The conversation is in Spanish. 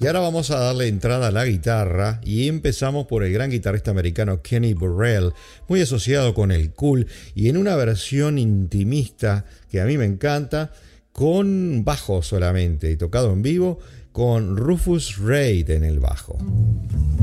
Y ahora vamos a darle entrada a la guitarra y empezamos por el gran guitarrista americano Kenny Burrell, muy asociado con el cool y en una versión intimista que a mí me encanta, con bajo solamente y tocado en vivo con Rufus Reid en el bajo.